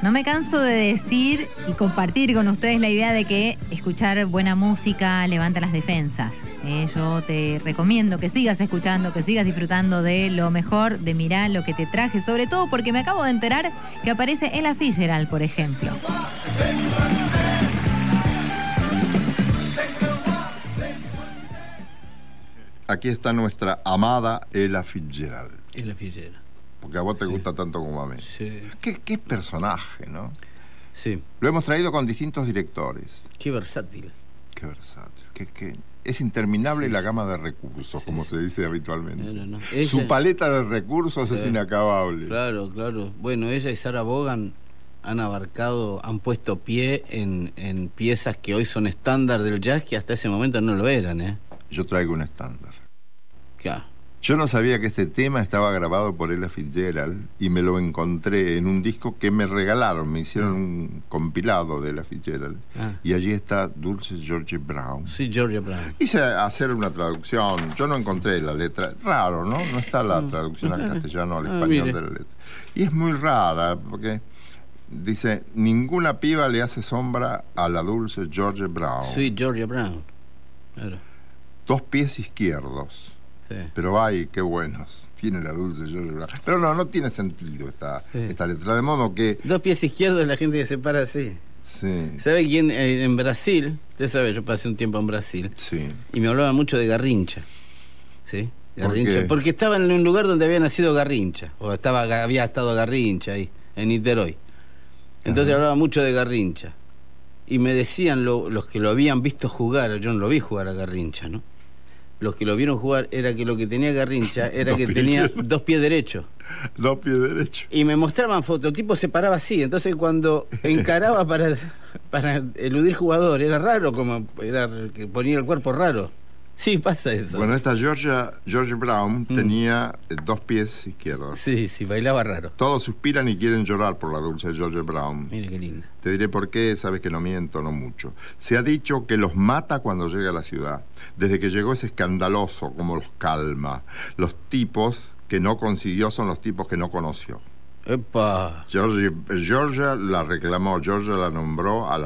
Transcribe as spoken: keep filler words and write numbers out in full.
No me canso de decir y compartir con ustedes la idea de que escuchar buena música levanta las defensas. Eh, yo te recomiendo que sigas escuchando, que sigas disfrutando de lo mejor de Mirá lo que te traje, sobre todo porque me acabo de enterar que aparece Ella Fitzgerald, por ejemplo. Aquí está nuestra amada Ella Fitzgerald. Ella Fitzgerald. Porque a vos te Sí. gusta tanto como a mí. Sí. ¿Qué, qué personaje, ¿no? Sí. Lo hemos traído con distintos directores. Qué versátil. Qué versátil. Qué, qué... Es interminable Sí, la sí. gama de recursos, Sí, como sí. se dice habitualmente. No, no, no. Su Ella- paleta de recursos es Claro. inacabable. Claro, claro. Bueno, ella y Sarah Vaughan han abarcado, han puesto pie en, en piezas que hoy son estándar del jazz, que hasta ese momento no lo eran, ¿eh? Yo traigo un estándar. Claro. Yo no sabía que este tema estaba grabado por Ella Fitzgerald y me lo encontré en un disco que me regalaron, me hicieron un compilado de Ella Fitzgerald Ah. y allí está Dulce George Brown. Sí, Georgia Brown. Hice hacer una traducción, yo no encontré la letra, raro, ¿no? No está la traducción al castellano, al Ah, español mire. de la letra. Y es muy rara porque dice, ninguna piba le hace sombra a la Dulce George Brown. Sí, Georgia Brown. Claro. Dos pies izquierdos. Sí. Pero ay, qué buenos tiene la Dulce George Brown. Pero no, no tiene sentido esta, Sí. esta letra. De modo que, Dos pies izquierdos, la gente que se para así. sí, ¿Sabe quién? Eh, en Brasil, usted sabe, yo pasé un tiempo en Brasil, sí. y me hablaba mucho de Garrincha. ¿Sí? ¿Por Garrincha. qué? Porque estaba en un lugar donde había nacido Garrincha, o estaba había estado Garrincha ahí, en Niterói. Entonces Ajá. hablaba mucho de Garrincha. Y me decían lo- los que lo habían visto jugar, yo no lo vi jugar a Garrincha, ¿no? Los que lo vieron jugar era que lo que tenía Garrincha era Dos que pies tenía izquierdos. dos pies derechos. Dos pies derechos. Y me mostraban fotos, el tipo se paraba así, entonces cuando encaraba para, para eludir jugador, era raro, como era que ponía el cuerpo raro. Sí, pasa eso. Bueno, esta Georgia, George Brown Mm. tenía eh, dos pies izquierdos. Sí, sí, bailaba raro. Todos suspiran y quieren llorar por la Dulce George Brown. Mire qué linda. Te diré por qué, sabes que no miento, no mucho. Se ha dicho que los mata cuando llega a la ciudad. Desde que llegó es escandaloso, como los calma. Los tipos que no consiguió son los tipos que no conoció. ¡Epa! Georgia, Georgia la reclamó, Georgia la nombró a la